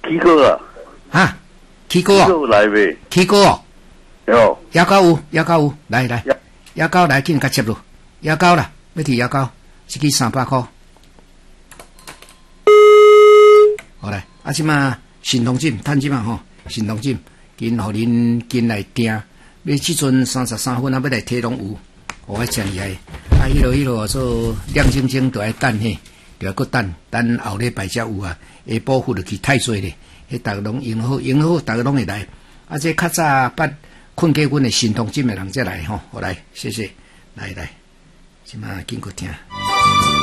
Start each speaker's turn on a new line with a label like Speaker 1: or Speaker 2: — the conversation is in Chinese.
Speaker 1: K 哥啊，
Speaker 2: 哈，K 哥哦，
Speaker 1: 来呗
Speaker 2: ，K 哥哦，
Speaker 1: 有，
Speaker 2: 牙膏有，来，牙膏来，紧甲接咯，牙膏啦，要提牙膏，一支300块。好来，即马神通诊，趁即马吼，神通诊，紧互恁紧来订，要即阵33分啊，要来提拢有，我真厉害。迄落做亮晶晶都爱等嘿，就要搁等后礼拜才有啊。下晡付就去太济咧，迄逐个拢用好，逐个拢会来。这较早捌困过阮的神通诊的人才来吼，好来，谢谢，来，即马紧去听。